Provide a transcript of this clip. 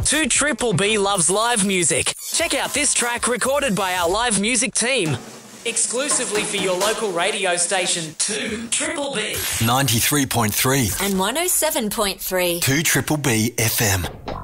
2 Triple B loves live music. Check out this track recorded by our live music team. Exclusively for your local radio station, 2 Triple B. 93.3 and 107.3. 2 Triple B FM.